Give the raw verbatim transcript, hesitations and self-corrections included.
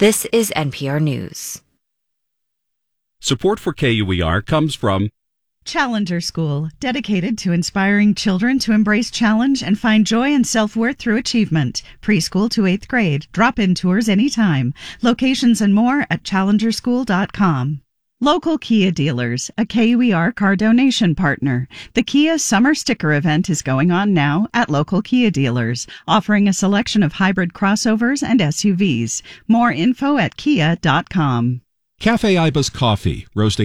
This is N P R News. Support for K U E R comes from Challenger School, dedicated to inspiring children to embrace challenge and find joy and self-worth through achievement. Preschool to eighth grade. Drop-in tours anytime. Locations and more at challenger school dot com. Local Kia dealers, a K U E R car donation partner. The Kia Summer Sticker Event is going on now at local Kia dealers, offering a selection of hybrid crossovers and S U Vs. More info at kia dot com. Cafe Ibis Coffee, roasting